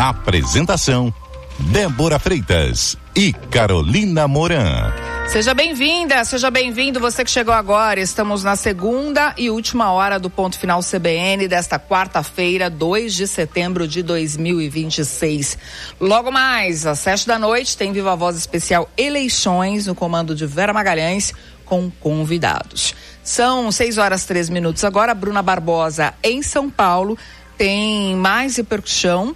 Apresentação: Débora Freitas e Carolina Moran. Seja bem-vinda, seja bem-vindo você que chegou agora. Estamos na segunda e última hora do Ponto Final CBN desta quarta-feira, 2 de setembro de 2026. Logo mais, às 7h, tem Viva Voz especial Eleições no comando de Vera Magalhães com convidados. São 6h03 agora. Bruna Barbosa, em São Paulo, tem mais repercussão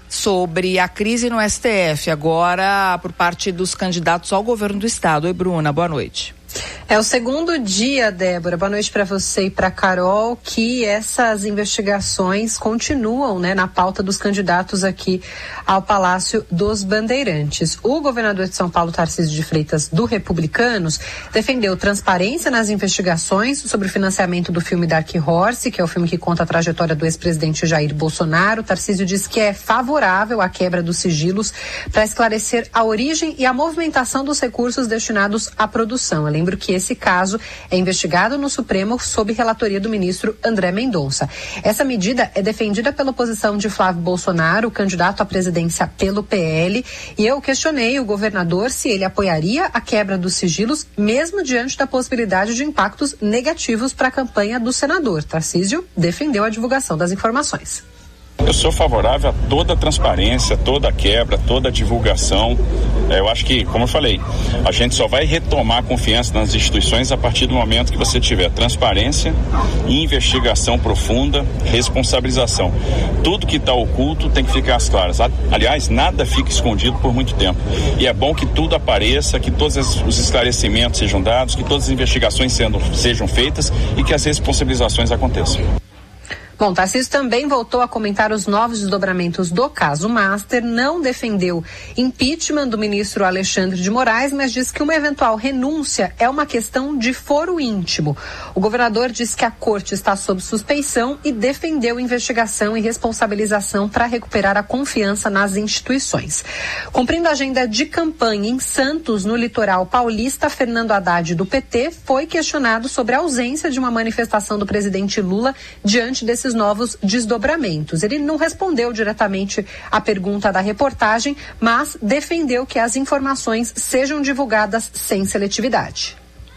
sobre a crise no STF, agora por parte dos candidatos ao governo do estado. Oi, Bruna, boa noite. É o segundo dia, Débora, boa noite para você e para Carol, que essas investigações continuam, na pauta dos candidatos aqui ao Palácio dos Bandeirantes. O governador de São Paulo, Tarcísio de Freitas, do Republicanos, defendeu transparência nas investigações sobre o financiamento do filme Dark Horse, que é o filme que conta a trajetória do ex-presidente Jair Bolsonaro. Tarcísio diz que é favorável à quebra dos sigilos para esclarecer a origem e a movimentação dos recursos destinados à produção. Eu lembro que esse caso é investigado no Supremo sob relatoria do ministro André Mendonça. Essa medida é defendida pela oposição de Flávio Bolsonaro, candidato à presidência pelo PL, e eu questionei o governador se ele apoiaria a quebra dos sigilos, mesmo diante da possibilidade de impactos negativos para a campanha do senador. Tarcísio defendeu a divulgação das informações. Eu sou favorável a toda a transparência, toda a quebra, toda a divulgação. Eu acho que, como eu falei, a gente só vai retomar a confiança nas instituições a partir do momento que você tiver transparência, investigação profunda, responsabilização. Tudo que está oculto tem que ficar às claras. Aliás, nada fica escondido por muito tempo. E é bom que tudo apareça, que todos os esclarecimentos sejam dados, que todas as investigações sejam feitas e que as responsabilizações aconteçam. Bom, Tarcísio também voltou a comentar os novos desdobramentos do caso Master, não defendeu impeachment do ministro Alexandre de Moraes, mas disse que uma eventual renúncia é uma questão de foro íntimo. O governador disse que a corte está sob suspeição e defendeu investigação e responsabilização para recuperar a confiança nas instituições. Cumprindo a agenda de campanha em Santos, no litoral paulista, Fernando Haddad, do PT, foi questionado sobre a ausência de uma manifestação do presidente Lula diante desses novos desdobramentos. Ele não respondeu diretamente à pergunta da reportagem, mas defendeu que as informações sejam divulgadas sem seletividade.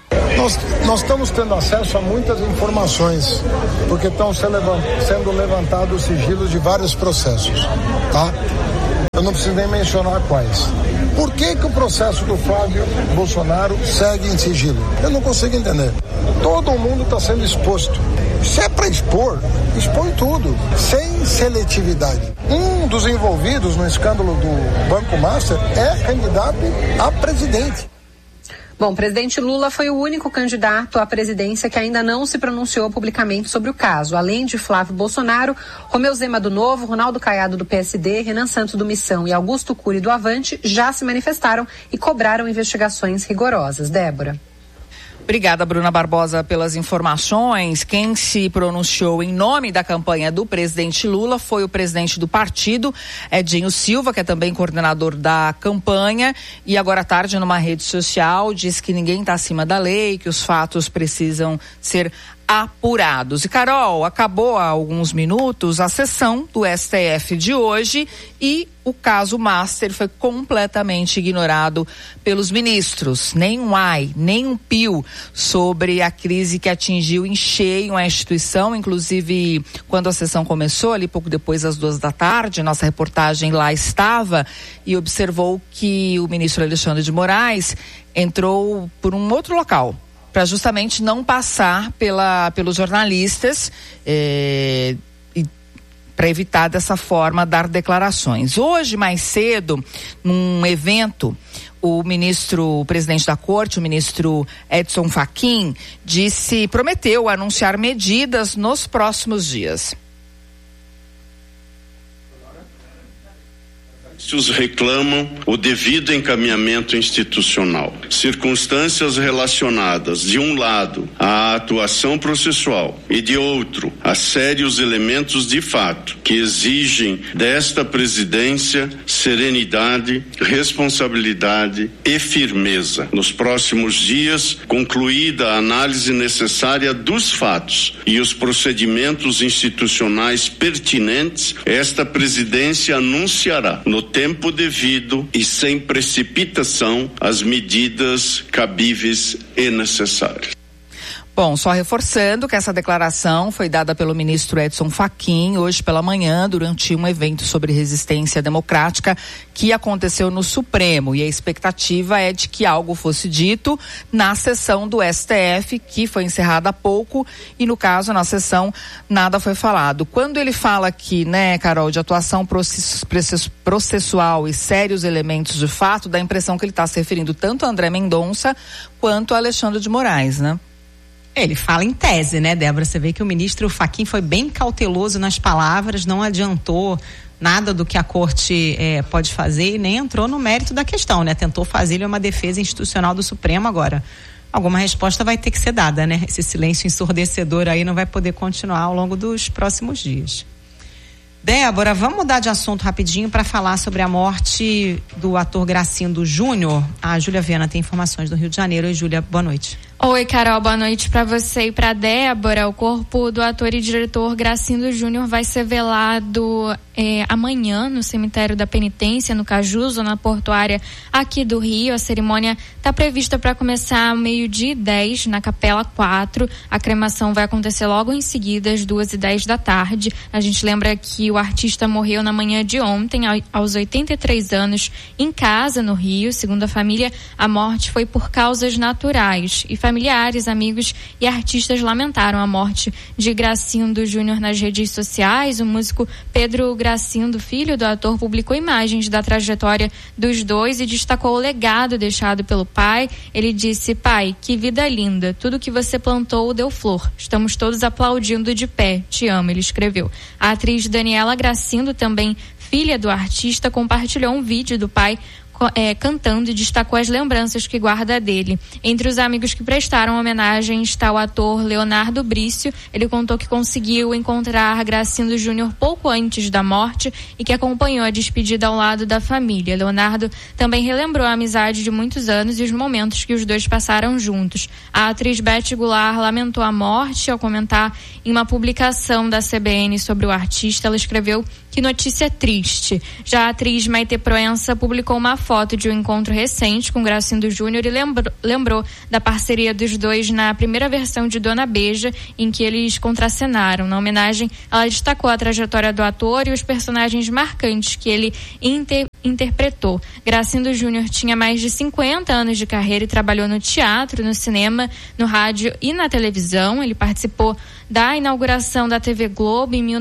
Nós estamos tendo acesso a muitas informações, porque estão sendo levantados sigilos de vários processos, tá? Eu não preciso nem mencionar quais. Por que o processo do Flávio Bolsonaro segue em sigilo? Eu não consigo entender. Todo mundo está sendo exposto. Se é para expor, expõe tudo, sem seletividade. Um dos envolvidos no escândalo do Banco Master é candidato a presidente. Bom, o presidente Lula foi o único candidato à presidência que ainda não se pronunciou publicamente sobre o caso. Além de Flávio Bolsonaro, Romeu Zema do Novo, Ronaldo Caiado do PSD, Renan Santos do Missão e Augusto Cury do Avante já se manifestaram e cobraram investigações rigorosas. Débora. Obrigada, Bruna Barbosa, pelas informações. Quem se pronunciou em nome da campanha do presidente Lula foi o presidente do partido, Edinho Silva, que é também coordenador da campanha, e agora à tarde, numa rede social, disse que ninguém está acima da lei, que os fatos precisam ser apurados. E Carol, acabou há alguns minutos a sessão do STF de hoje e o caso Master foi completamente ignorado pelos ministros. Nem um ai, nem um pio sobre a crise que atingiu em cheio a instituição. Inclusive, quando a sessão começou, ali pouco depois das 14h, nossa reportagem lá estava e observou que o ministro Alexandre de Moraes entrou por um outro local, para justamente não passar pelos jornalistas e para evitar dessa forma dar declarações. Hoje, mais cedo, num evento, o presidente da corte, o ministro Edson Fachin, prometeu anunciar medidas nos próximos dias. Reclamam o devido encaminhamento institucional. Circunstâncias relacionadas, de um lado, à atuação processual e de outro, a sério os elementos de fato que exigem desta presidência serenidade, responsabilidade e firmeza. Nos próximos dias, concluída a análise necessária dos fatos e os procedimentos institucionais pertinentes, esta presidência anunciará, no tempo devido e sem precipitação, as medidas cabíveis e necessárias. Bom, só reforçando que essa declaração foi dada pelo ministro Edson Fachin hoje pela manhã durante um evento sobre resistência democrática que aconteceu no Supremo, e a expectativa é de que algo fosse dito na sessão do STF, que foi encerrada há pouco, e no caso, na sessão, nada foi falado. Quando ele fala aqui, né, Carol, de atuação processual e sérios elementos de fato, dá a impressão que ele está se referindo tanto a André Mendonça quanto a Alexandre de Moraes, né? Ele fala em tese, né, Débora? Você vê que o ministro Fachin foi bem cauteloso nas palavras, não adiantou nada do que a corte pode fazer e nem entrou no mérito da questão, né? Tentou fazer uma defesa institucional do Supremo. Agora, alguma resposta vai ter que ser dada, né? Esse silêncio ensurdecedor aí não vai poder continuar ao longo dos próximos dias. Débora, vamos mudar de assunto rapidinho para falar sobre a morte do ator Gracindo Júnior. A Júlia Viana tem informações do Rio de Janeiro. Oi, Júlia, boa noite. Oi, Carol, boa noite para você e para Débora. O corpo do ator e diretor Gracindo Júnior vai ser velado amanhã no cemitério da Penitência, no Caju, zona portuária aqui do Rio. A cerimônia está prevista para começar ao 12h10 na Capela 4. A cremação vai acontecer logo em seguida, às 2h10 da tarde. A gente lembra que o artista morreu na manhã de ontem, aos 83 anos, em casa, no Rio. Segundo a família, a morte foi por causas naturais. E familiares, amigos e artistas lamentaram a morte de Gracindo Júnior nas redes sociais. O músico Pedro Gracindo, filho do ator, publicou imagens da trajetória dos dois e destacou o legado deixado pelo pai. Ele disse: pai, que vida linda, tudo que você plantou deu flor, estamos todos aplaudindo de pé, te amo, ele escreveu. A atriz Daniela Gracindo, também filha do artista, compartilhou um vídeo do pai cantando e destacou as lembranças que guarda dele. Entre os amigos que prestaram homenagem está o ator Leonardo Brício. Ele contou que conseguiu encontrar Gracindo Júnior pouco antes da morte e que acompanhou a despedida ao lado da família. Leonardo também relembrou a amizade de muitos anos e os momentos que os dois passaram juntos. A atriz Beth Goulart lamentou a morte ao comentar em uma publicação da CBN sobre o artista. Ela escreveu: que notícia triste. Já a atriz Maite Proença publicou uma foto de um encontro recente com Gracindo Júnior e lembrou da parceria dos dois na primeira versão de Dona Beija, em que eles contracenaram. Na homenagem, ela destacou a trajetória do ator e os personagens marcantes que ele interpretou. Gracindo Júnior tinha mais de 50 anos de carreira e trabalhou no teatro, no cinema, no rádio e na televisão. Ele participou da inauguração da TV Globo em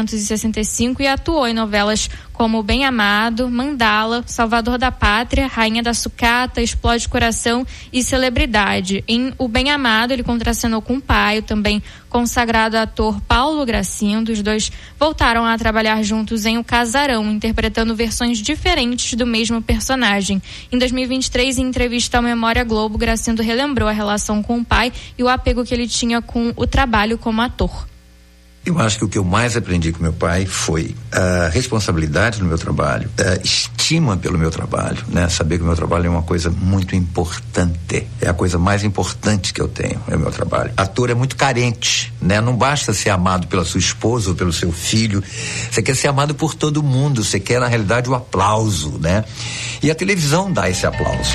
1965 e atuou em novelas como Bem Amado, Mandala, Salvador da Pátria, Rainha da Sucata, Explode Coração e Celebridade. Em O Bem Amado, ele contracenou com o pai, o também consagrado ator Paulo Gracindo. Os dois voltaram a trabalhar juntos em O Casarão, interpretando versões diferentes do mesmo personagem. Em 2023, em entrevista ao Memória Globo, Gracindo relembrou a relação com o pai e o apego que ele tinha com o trabalho como ator. Eu acho que o que eu mais aprendi com meu pai foi a responsabilidade no meu trabalho, a estima pelo meu trabalho, né? Saber que o meu trabalho é uma coisa muito importante, é a coisa mais importante que eu tenho, é o meu trabalho. Ator é muito carente, né? Não basta ser amado pela sua esposa ou pelo seu filho, você quer ser amado por todo mundo, você quer na realidade o aplauso, né? E a televisão dá esse aplauso.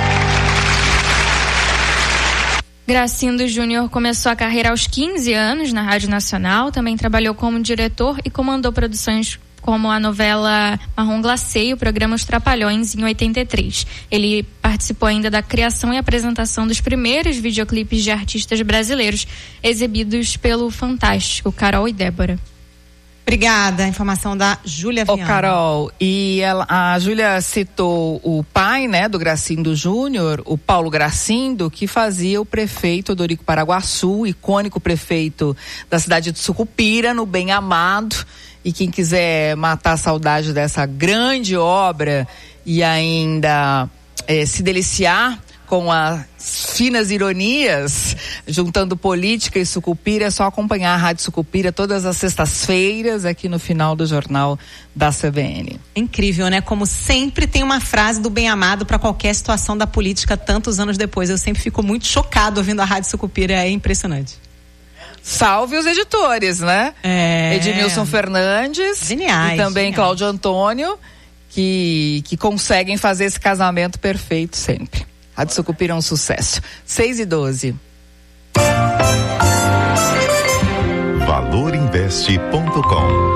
Gracindo Júnior começou a carreira aos 15 anos na Rádio Nacional, também trabalhou como diretor e comandou produções como a novela Marrom Glacê e o programa Os Trapalhões em 83. Ele participou ainda da criação e apresentação dos primeiros videoclipes de artistas brasileiros exibidos pelo Fantástico. Carol e Débora. Obrigada, a informação da Júlia Viana. Carol, e a Júlia citou o pai, né, do Gracindo Júnior, o Paulo Gracindo, que fazia o prefeito Odorico Paraguaçu, icônico prefeito da cidade de Sucupira, no Bem Amado. E quem quiser matar a saudade dessa grande obra e ainda se deliciar com as finas ironias, juntando política e Sucupira. É só acompanhar a Rádio Sucupira todas as sextas-feiras aqui no final do Jornal da CBN. Incrível, né? Como sempre tem uma frase do bem-amado para qualquer situação da política tantos anos depois. Eu sempre fico muito chocado ouvindo a Rádio Sucupira, é impressionante. Salve os editores, né? Edmilson Fernandes. Geniais. E também geniais. Cláudio Antônio, que conseguem fazer esse casamento perfeito sempre. Rádio Sucupira é um sucesso. 6:12. Valorinveste.com